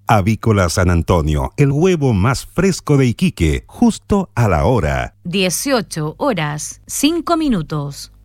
Avícola San Antonio, el huevo más fresco de Iquique, justo a la hora. 18 horas, 5 minutos.